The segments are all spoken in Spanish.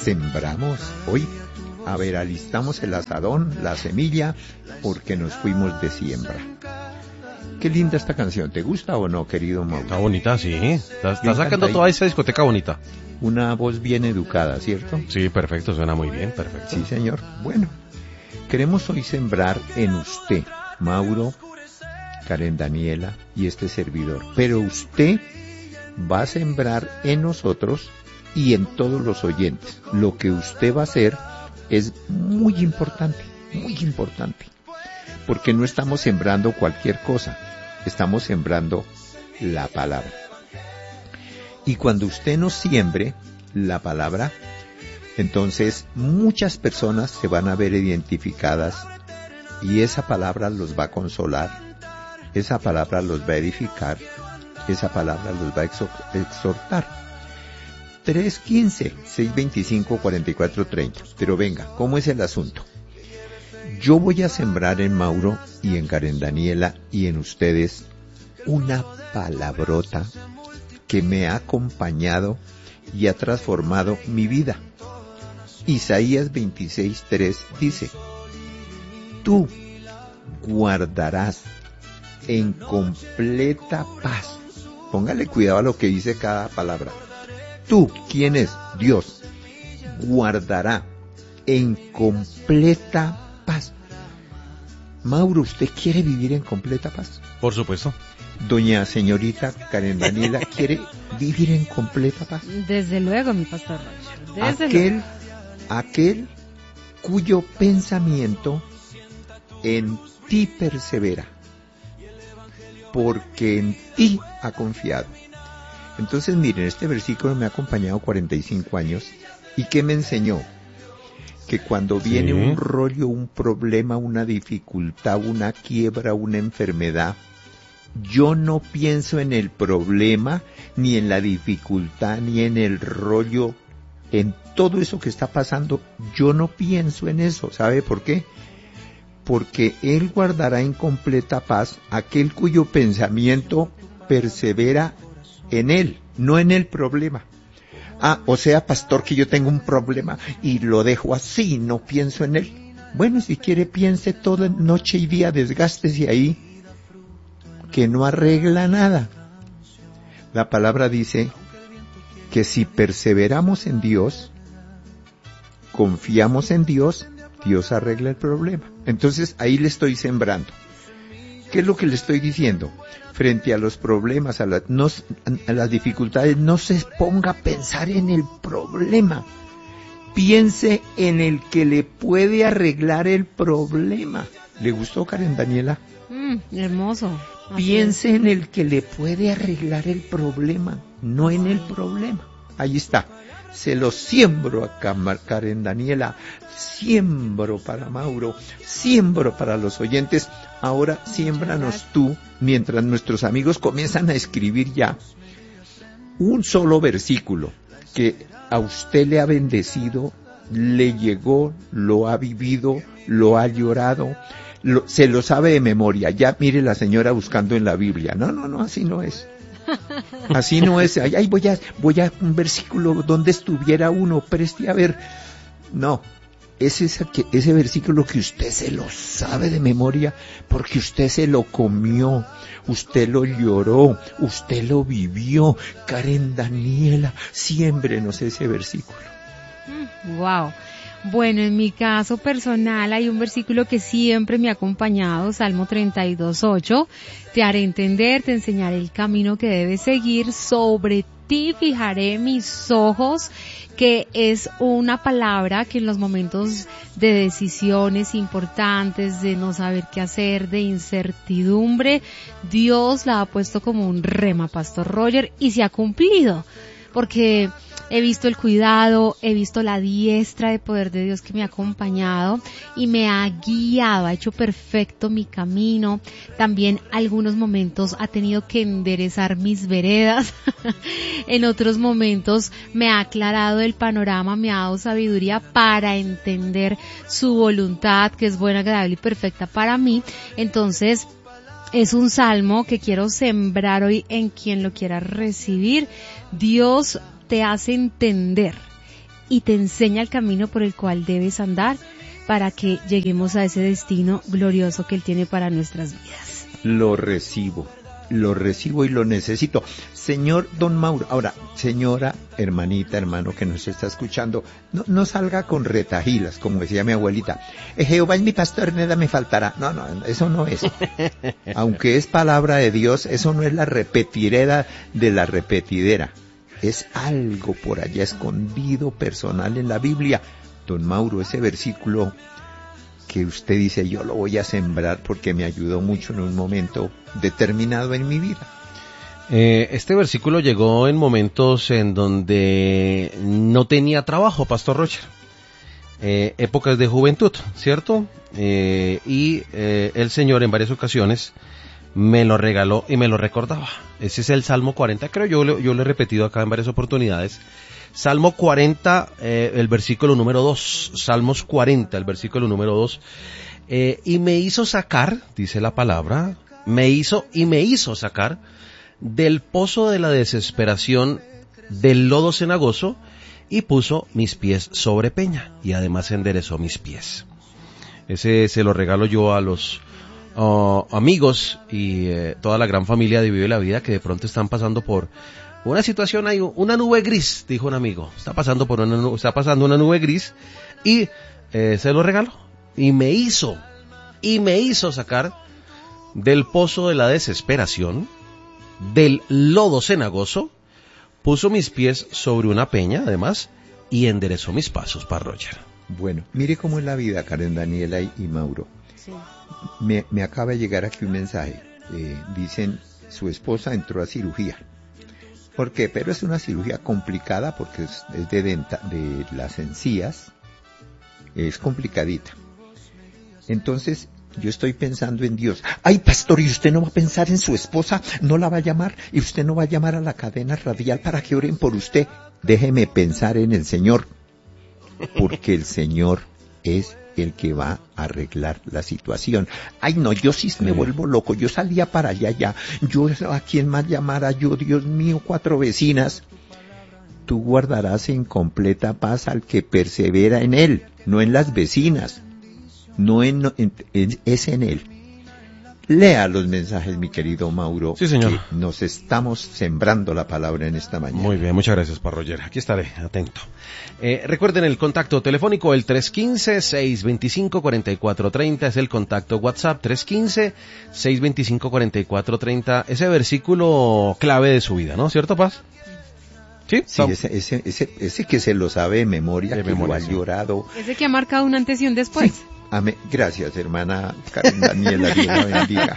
sembramos hoy. A ver, alistamos el asadón, la semilla, porque nos fuimos de siembra. Qué linda esta canción, ¿te gusta o no, querido Mauro? Está bonita, sí. Está sacando toda esa discoteca bonita. Una voz bien educada, ¿cierto? Sí, perfecto, suena muy bien, perfecto. Sí, señor. Bueno, queremos hoy sembrar en usted, Mauro, Karen Daniela y este servidor. Pero usted va a sembrar en nosotros y en todos los oyentes. Lo que usted va a hacer es muy importante, porque no estamos sembrando cualquier cosa, estamos sembrando la palabra. Y cuando usted nos siembre la palabra, entonces muchas personas se van a ver identificadas y esa palabra los va a consolar, esa palabra los va a edificar, esa palabra los va a exhortar. 315-625-4430. Pero venga, ¿cómo es el asunto? Yo voy a sembrar en Mauro y en Karen Daniela y en ustedes una palabrota que me ha acompañado y ha transformado mi vida. Isaías 26:3 dice: tú guardarás en completa paz. Póngale cuidado a lo que dice cada palabra. Tú, ¿quién es? Dios. Guardará en completa paz. Mauro, ¿usted quiere vivir en completa paz? Por supuesto. Doña señorita Karen Daniela, ¿quiere vivir en completa paz? Desde luego, mi pastor Roger. Aquel cuyo pensamiento en ti persevera, porque en ti ha confiado. Entonces, miren, este versículo me ha acompañado 45 años. ¿Y qué me enseñó? Que cuando viene un rollo, un problema, una dificultad, una quiebra, una enfermedad, yo no pienso en el problema, ni en la dificultad, ni en el rollo, en todo eso que está pasando. Yo no pienso en eso. ¿Sabe por qué? Porque Él guardará en completa paz aquel cuyo pensamiento persevera en Él, no en el problema. O sea, pastor, que yo tengo un problema y lo dejo así, no pienso en él. Bueno, si quiere, piense toda noche y día, desgástese ahí, que no arregla nada. La palabra dice que si perseveramos en Dios, confiamos en Dios, Dios arregla el problema. Entonces, ahí le estoy sembrando. ¿Qué es lo que le estoy diciendo? Frente a los problemas, a las dificultades, no se ponga a pensar en el problema. Piense en el que le puede arreglar el problema. ¿Le gustó, Karen Daniela? Hermoso. Piense en el que le puede arreglar el problema, no en el problema. Ahí está. Se lo siembro a Karen Daniela, siembro para Mauro, siembro para los oyentes. Ahora siémbranos tú, mientras nuestros amigos comienzan a escribir ya un solo versículo que a usted le ha bendecido, le llegó, lo ha vivido, lo ha llorado, se lo sabe de memoria. Ya mire la señora buscando en la Biblia. No, así no es. Así no es. Ay, voy a un versículo donde estuviera uno, preste a ver. No. Es ese versículo que usted se lo sabe de memoria, porque usted se lo comió, usted lo lloró, usted lo vivió. Karen Daniela, siémbrenos ese versículo. Wow. Bueno, en mi caso personal hay un versículo que siempre me ha acompañado, Salmo 32:8. Te haré entender, te enseñaré el camino que debes seguir, sobre ti fijaré mis ojos, que es una palabra que en los momentos de decisiones importantes, de no saber qué hacer, de incertidumbre, Dios la ha puesto como un rema, Pastor Roger, y se ha cumplido, porque he visto el cuidado, he visto la diestra de poder de Dios que me ha acompañado y me ha guiado, ha hecho perfecto mi camino. También algunos momentos ha tenido que enderezar mis veredas. En otros momentos me ha aclarado el panorama, me ha dado sabiduría para entender su voluntad, que es buena, agradable y perfecta para mí. Entonces, es un salmo que quiero sembrar hoy en quien lo quiera recibir. Dios te hace entender y te enseña el camino por el cual debes andar para que lleguemos a ese destino glorioso que Él tiene para nuestras vidas. Lo recibo y lo necesito. Señor Don Mauro, ahora, señora, hermanita, hermano que nos está escuchando, no salga con retajilas, como decía mi abuelita. Jehová es mi pastor, nada me faltará. No, eso no es. Aunque es palabra de Dios, eso no es la repetireda de la repetidera. Es algo por allá escondido, personal en la Biblia. Don Mauro, ese versículo que usted dice, yo lo voy a sembrar porque me ayudó mucho en un momento determinado en mi vida. Este versículo llegó en momentos en donde no tenía trabajo, Pastor Roger. Épocas de juventud, ¿cierto? Y el Señor en varias ocasiones me lo regaló y me lo recordaba. Ese es el Salmo 40, creo yo lo he repetido acá en varias oportunidades. Salmo 40, el versículo número 2. Salmos 40, el versículo número 2. Y me hizo sacar, dice la palabra, me hizo sacar del pozo de la desesperación, del lodo cenagoso, y puso mis pies sobre peña, y además enderezó mis pies. Ese se lo regalo yo a los amigos y toda la gran familia de Vive la Vida que de pronto están pasando por una situación, hay una nube gris, dijo un amigo, está pasando una nube gris, y se lo regaló, y me hizo sacar del pozo de la desesperación, del lodo cenagoso, puso mis pies sobre una peña, además, y enderezó mis pasos, para Roger. Bueno, mire cómo es la vida, Karen Daniela y Mauro. Sí. Me acaba de llegar aquí un mensaje. Dicen, su esposa entró a cirugía. ¿Por qué? Pero es una cirugía complicada porque es de las encías. Es complicadita. Entonces, yo estoy pensando en Dios. Ay, pastor, ¿y usted no va a pensar en su esposa? ¿No la va a llamar? ¿Y usted no va a llamar a la cadena radial para que oren por usted? Déjeme pensar en el Señor. Porque el Señor es el que va a arreglar la situación. Ay, no, yo sí me vuelvo loco. Yo salía para allá. Yo, ¿a quién más llamara yo? Dios mío, 4 vecinas. Tú guardarás en completa paz al que persevera en él, no en las vecinas. No es en él. Lea los mensajes, mi querido Mauro. Sí, señor. Que nos estamos sembrando la palabra en esta mañana. Muy bien, muchas gracias, Pastor Roger. Aquí estaré, atento. Recuerden el contacto telefónico, el 315-625-4430, es el contacto WhatsApp, 315-625-4430, ese versículo clave de su vida, ¿no? ¿Cierto, Paz? Sí, sí, ese que se lo sabe de memoria, que lo ha llorado. Ese que ha marcado un antes y un después. Sí. Amén. Gracias, hermana Karen Daniela, Dios la bendiga.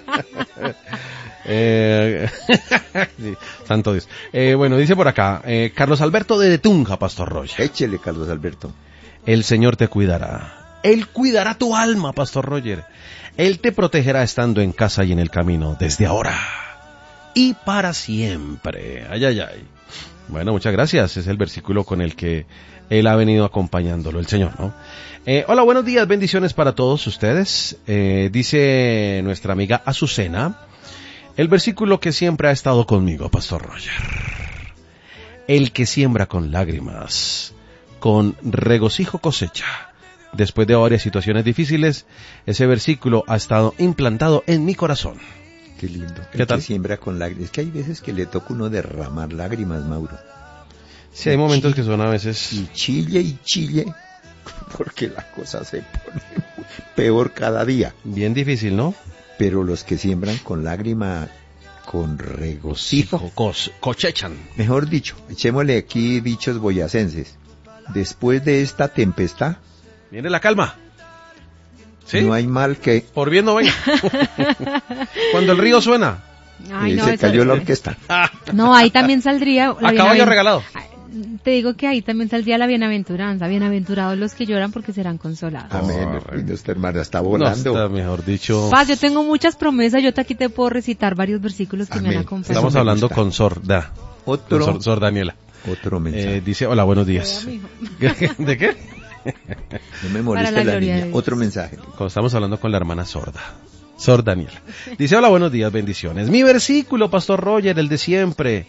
Sí, santo Dios. Bueno, dice por acá, Carlos Alberto de Tunja, Pastor Roger. Échele, Carlos Alberto. El Señor te cuidará. Él cuidará tu alma, Pastor Roger. Él te protegerá estando en casa y en el camino, desde ahora y para siempre. Ay, ay, ay. Bueno, muchas gracias. Es el versículo con el que Él ha venido acompañándolo, el Señor, ¿no? Hola, buenos días, bendiciones para todos ustedes. Dice nuestra amiga Azucena, el versículo que siempre ha estado conmigo, Pastor Roger. El que siembra con lágrimas, con regocijo cosecha. Después de varias situaciones difíciles, ese versículo ha estado implantado en mi corazón. Qué lindo. ¿Qué tal? Que siembra con lágrimas. Es que hay veces que le toca uno derramar lágrimas, Mauro. Sí, hay momentos que son a veces... Y chille, porque la cosa se pone peor cada día. Bien difícil, ¿no? Pero los que siembran con lágrima, con regocijo, cosechan. Mejor dicho, echémosle aquí dichos boyacenses. Después de esta tempestad, viene la calma. ¿Sí? No hay mal que... Por bien no venga. Cuando el río suena. Ay, no, se cayó la orquesta. No, ahí también saldría... A caballo regalado. Te digo que ahí también saldría la bienaventuranza. Bienaventurados los que lloran porque serán consolados. Amén. Y nuestra hermana está volando. No, está, mejor dicho. Paz, yo tengo muchas promesas. Yo aquí te puedo recitar varios versículos que me han acompañado. Estamos hablando con Sorda. Sor Daniela. Otro mensaje. Dice, hola, buenos días. ¿De qué? No me moleste la niña. Otro mensaje. Estamos hablando con la hermana sorda. Sor Daniela. Dice, hola, buenos días, bendiciones. Mi versículo, Pastor Roger, el de siempre.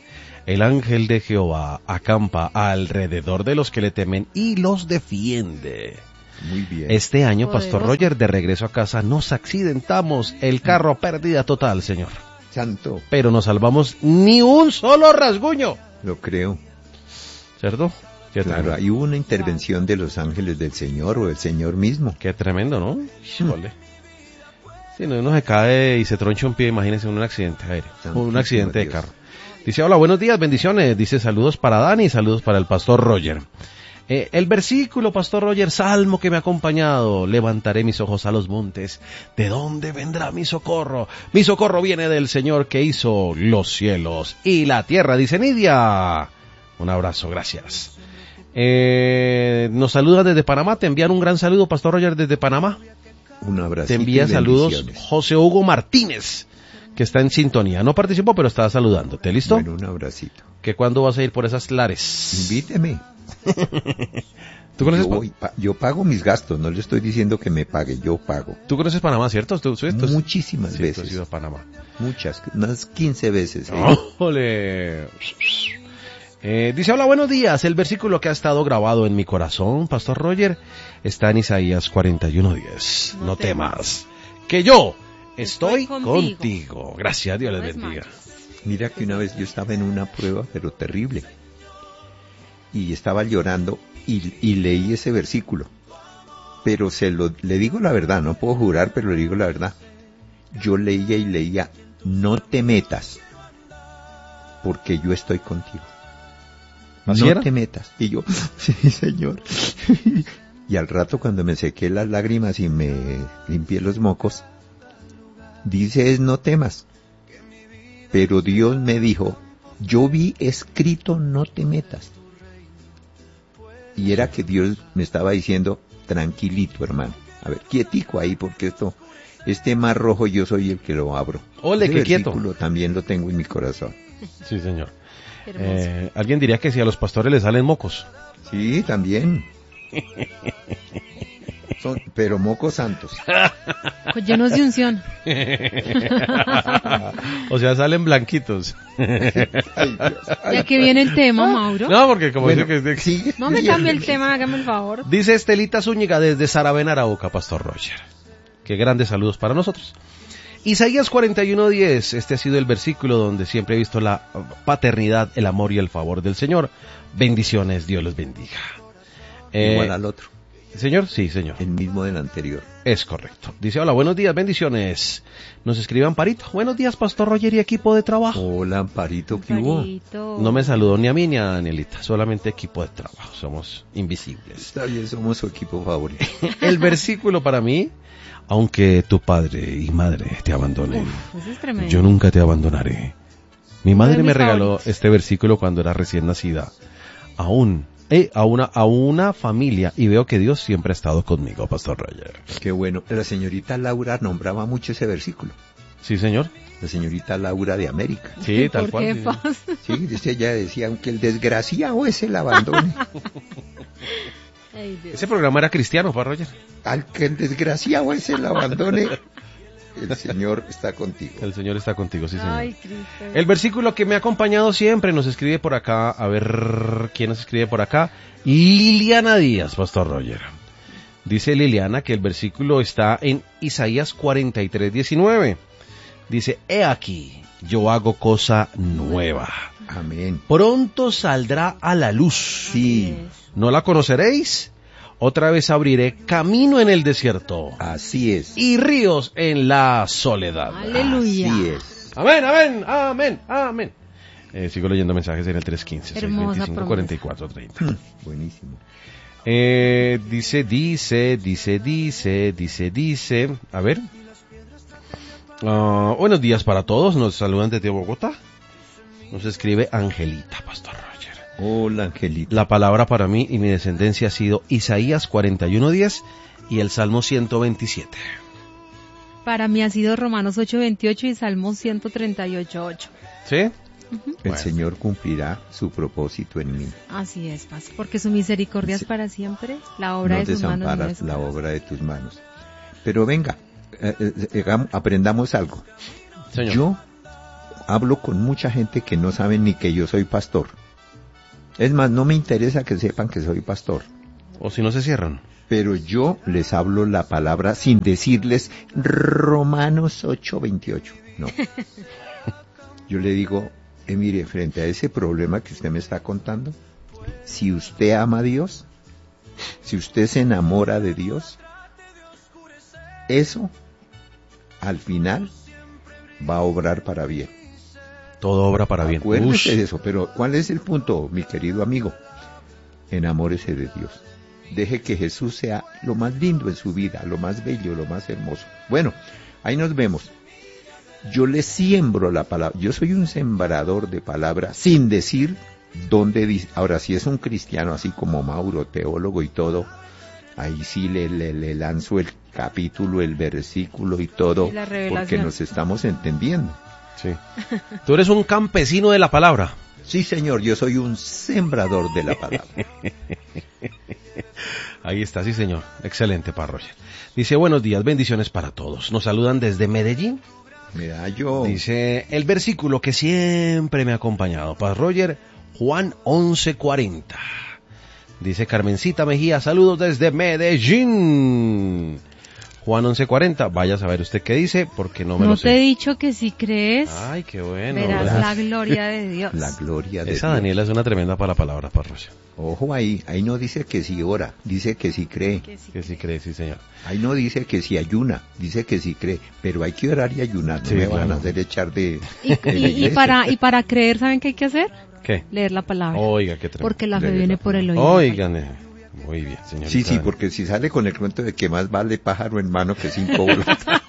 El ángel de Jehová acampa alrededor de los que le temen y los defiende. Muy bien. Este año, Poderoso. Pastor Roger, de regreso a casa, nos accidentamos. El carro pérdida total, señor. Santo, Pero no salvamos ni un solo rasguño. lo creo. ¿Cierto? Qué Claro, tremendo. ahí hubo una intervención de los ángeles del Señor o del Señor mismo. Qué tremendo, ¿no? Híjole. Si no, uno se cae y se troncha un pie, imagínense un accidente aéreo. Santísimo Un accidente de Dios. carro. Dice, hola, buenos días, bendiciones. Dice, saludos para Dani y saludos para el Pastor Roger. El versículo, Pastor Roger, salmo que me ha acompañado. Levantaré mis ojos a los montes. ¿De dónde vendrá mi socorro? Mi socorro viene del Señor que hizo los cielos y la tierra, dice Nidia. Un abrazo, gracias. Nos saluda desde Panamá. Te envían un gran saludo, Pastor Roger, desde Panamá. Un abrazo. Te envía saludos José Hugo Martínez, que está en sintonía. No participó, pero estaba saludándote. ¿Listo? Bueno, un abracito. ¿Que cuándo vas a ir por esas lares? Invíteme. ¿Tú conoces, Yo pago mis gastos, no le estoy diciendo que me pague, yo pago. ¿Tú conoces Panamá, cierto? Muchísimas Sí, tú has veces. ido a Panamá. Muchas, unas 15 veces. ¡Ole! Dice, hola, buenos días. El versículo que ha estado grabado en mi corazón, Pastor Roger, está en Isaías 41:10. No temas, que yo estoy contigo. Gracias, Dios les bendiga. Mira que una vez yo estaba en una prueba, pero terrible. Y estaba llorando y leí ese versículo. Pero le digo la verdad, no puedo jurar, pero le digo la verdad. Yo leía y leía, no te metas, porque yo estoy contigo. ¿Así No era? te metas. Y yo, sí, Señor. Y al rato cuando me sequé las lágrimas y me limpié los mocos, dice no temas. Pero Dios me dijo, yo vi escrito no te metas. Y era que Dios me estaba diciendo, tranquilito hermano. A ver, quietico ahí porque este mar rojo yo soy el que lo abro. Ole, Ese qué quieto. versículo también lo tengo en mi corazón. Sí, señor. Hermoso. Alguien diría que si a los pastores les salen mocos. Sí, también. Pero mocos santos. Llenos de unción. O sea, salen blanquitos. Ay, Dios. Ay, Ya que viene el tema, Mauro. No, porque como bueno, dice que... sigue. No me cambie el tema, hágame el favor. Dice Estelita Zúñiga desde Saravena, Arauca, Pastor Roger. Qué grandes saludos para nosotros. Isaías 41:10, este ha sido el versículo donde siempre he visto la paternidad, el amor y el favor del Señor. Bendiciones, Dios les bendiga. Igual al otro, ¿Señor? Sí, señor. el mismo del anterior. Es correcto. Dice, hola, buenos días, bendiciones. Nos escribe Amparito. Buenos días, Pastor Roger y equipo de trabajo. Hola, Amparito, ¿qué hubo? Amparito. No me saludó ni a mí ni a Danielita, solamente equipo de trabajo. Somos invisibles. Está bien, somos su equipo favorito. El versículo para mí, aunque tu padre y madre te abandonen, Uf, eso es tremendo. yo nunca te abandonaré. Mi Uno de madre me mis regaló favoritos. este versículo cuando era recién nacida. A una familia, y veo que Dios siempre ha estado conmigo, Pastor Roger. Qué bueno. La señorita Laura nombraba mucho ese versículo. Sí, señor. La señorita Laura de América. Sí, tal ¿Por cual. qué sí. pasa? Sí, dice, ella decía, aunque el desgraciado ese la abandone, Ay, Dios. Ese programa era cristiano, Pastor Roger. al que el desgraciado ese la abandone, el Señor está contigo. El Señor está contigo, sí, señor. Ay, Cristo. El versículo que me ha acompañado siempre nos escribe por acá, a ver quién nos escribe por acá. Liliana Díaz, Pastor Roger. Dice Liliana que el versículo está en Isaías 43:19. Dice, he aquí, yo hago cosa nueva. Amén. Pronto saldrá a la luz. Sí, ¿No la conoceréis? Otra vez abriré camino en el desierto así es. y ríos en la soledad. Aleluya. Así es. Amén, amén, amén, amén. Sigo leyendo mensajes en el 315, Hermosa 625, 44, 30. Buenísimo. Dice. A ver. Buenos días para todos. Nos saludan desde Bogotá. Nos escribe Angelita, Pastor Roger. Hola, Angelita. La palabra para mí y mi descendencia ha sido Isaías 41:10 y el Salmo 127. Para mí ha sido Romanos 8:28 y Salmos 138:8. ¿Sí? El Bueno. Señor cumplirá su propósito en mí. Así es, Pastor. Porque su misericordia es Sí. para siempre. La obra No de sus manos no desamparas es la obra de tus manos. Pero venga, aprendamos algo. Señor. Yo, hablo con mucha gente que no saben ni que yo soy pastor. Es más, no me interesa que sepan que soy pastor. O si no se cierran. Pero yo les hablo la palabra sin decirles Romanos 8:28. No. Yo le digo, mire, frente a ese problema que usted me está contando, si usted ama a Dios, si usted se enamora de Dios, eso al final va a obrar para bien. Todo obra para bien. Acuérdese de eso, pero ¿cuál es el punto, mi querido amigo? Enamórese de Dios. Deje que Jesús sea lo más lindo en su vida, lo más bello, lo más hermoso. Bueno, ahí nos vemos. Yo le siembro la palabra. Yo soy un sembrador de palabra sin decir dónde dice. Ahora, si es un cristiano así como Mauro, teólogo y todo, ahí sí le lanzo el capítulo, el versículo y todo, porque nos estamos entendiendo. Sí. Tú eres un campesino de la palabra. Sí, señor, yo soy un sembrador de la palabra. Ahí está, sí, señor. Excelente, Padre Roger. Dice, buenos días, bendiciones para todos. Nos saludan desde Medellín. Mira, yo... Dice, el versículo que siempre me ha acompañado, Padre Roger, Juan 11:40. Dice Carmencita Mejía, saludos desde Medellín. Juan 11:40, vaya a saber usted qué dice, porque no me lo sé. No te he dicho que si crees, ay, qué bueno, verás ¿verdad? La gloria de Dios. La gloria de Esa Dios. Daniela es una tremenda para la palabra, Padre Roger. Ojo ahí no dice que si ora, dice que si cree. Que sí cree, sí, señor. Ahí no dice que si ayuna, dice que si cree, pero hay que orar y ayunar, no Sí, me van claro. a hacer echar de la Y iglesia. para creer, ¿saben qué hay que hacer? ¿Qué? Leer la palabra. Oiga, qué tremendo. Porque la fe Leer viene la por el oído. Oigan, muy bien, señor. Sí, porque si sale con el cuento de que más vale pájaro en mano que 5 bolas.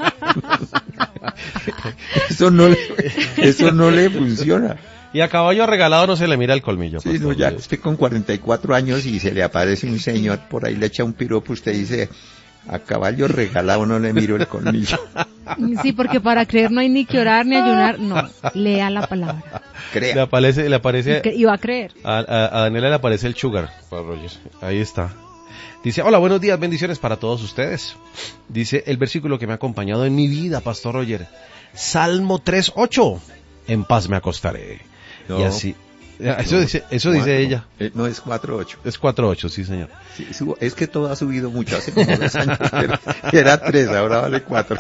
Eso no le funciona. Y a caballo regalado no se le mira el colmillo. Sí, no, ya usted con 44 años y se le aparece un señor por ahí, le echa un piropo, usted dice, a caballo regalado no le miro el colmillo. Sí, porque para creer no hay ni que orar ni ayunar. No, lea la palabra. Crea. Le aparece Y va a creer. a Daniela le aparece el sugar, para Roger. Ahí está. Dice, hola, buenos días, bendiciones para todos ustedes. Dice el versículo que me ha acompañado en mi vida, Pastor Roger. Salmo 3:8. En paz me acostaré. No, y así. Eso dice ella. No, es 4:8. Es 4:8, sí, señor. Sí, es que todo ha subido mucho, hace como 2 años era 3, ahora vale 4.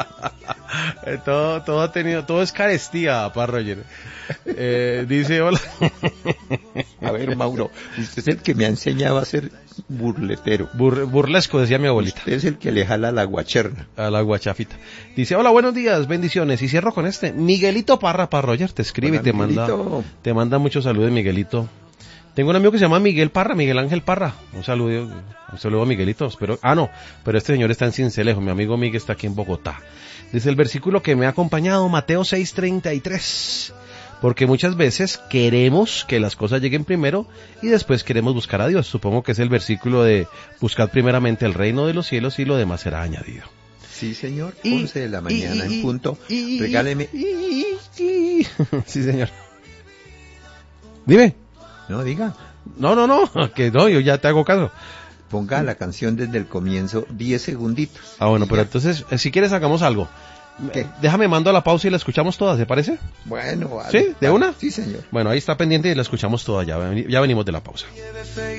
Todo es carestía, Padre Roger. Dice, hola. A ver, Mauro, usted es el que me ha enseñado a ser burletero. Burlesco, decía mi abuelita. Usted es el que le jala la guacherna. A la guachafita. Dice, hola, buenos días, bendiciones. Y cierro con este. Miguelito Parra, Padre Roger, te escribe. Hola, y te manda muchos saludos, Miguelito. Tengo un amigo que se llama Miguel Parra, Miguel Ángel Parra. Un saludo a Miguelito. Pero este señor está en Cincelejo. Mi amigo Miguel está aquí en Bogotá. Dice el versículo que me ha acompañado, Mateo 6:33. Porque muchas veces queremos que las cosas lleguen primero y después queremos buscar a Dios. Supongo que es el versículo de buscar primeramente el reino de los cielos y lo demás será añadido. Sí, señor. 11 de la mañana en punto. Regáleme. Sí, señor. Dime. No, diga. No, que no, yo ya te hago caso. Ponga la canción desde el comienzo, 10 segunditos. Ah, bueno, pero entonces, si quieres hagamos algo. ¿Qué? Déjame mando a la pausa y la escuchamos todas, ¿te parece? Bueno, vale. ¿Sí? ¿De una? Sí, señor. Bueno, ahí está pendiente y la escuchamos toda, ya venimos de la pausa.